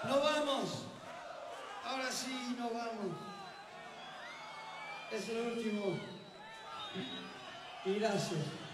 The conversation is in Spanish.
Nos vamos. Ahora sí, nos vamos. Es el último. Y gracias.